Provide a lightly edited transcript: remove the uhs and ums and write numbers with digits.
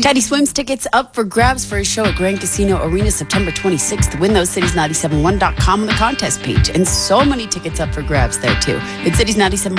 Caddy Swims tickets up for grabs for his show at Grand Casino Arena September 26th. Win those, cities971.com on the contest page. And so many tickets up for grabs there, too. It's Cities 97.1